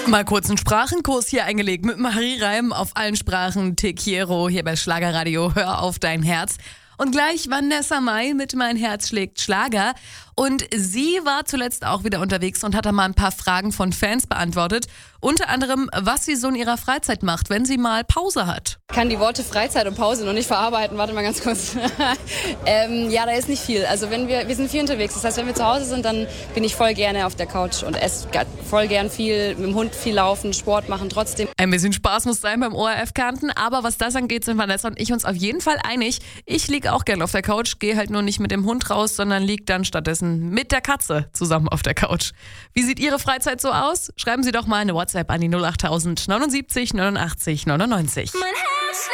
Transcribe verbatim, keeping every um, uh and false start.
Mal kurz einen Sprachenkurs hier eingelegt mit Marie Reim auf allen Sprachen. Te quiero hier bei Schlagerradio. Hör auf dein Herz. Und gleich Vanessa Mai mit Mein Herz schlägt Schlager. Und sie war zuletzt auch wieder unterwegs und hat da mal ein paar Fragen von Fans beantwortet. Unter anderem, was sie so in ihrer Freizeit macht, wenn sie mal Pause hat. Ich kann die Worte Freizeit und Pause noch nicht verarbeiten. Warte mal ganz kurz. ähm, ja, da ist nicht viel. Also wenn wir, wir sind viel unterwegs. Das heißt, wenn wir zu Hause sind, dann bin ich voll gerne auf der Couch und esse voll gern viel, mit dem Hund viel laufen, Sport machen trotzdem. Ein bisschen Spaß muss sein beim O R F-Kanten, aber was das angeht, sind Vanessa und ich uns auf jeden Fall einig. Ich liege auch gerne auf der Couch, gehe halt nur nicht mit dem Hund raus, sondern liege dann stattdessen mit der Katze zusammen auf der Couch. Wie sieht Ihre Freizeit so aus? Schreiben Sie doch mal eine WhatsApp an die null acht null null neunundsiebzig neunundachtzig neunundneunzig. Mein Herz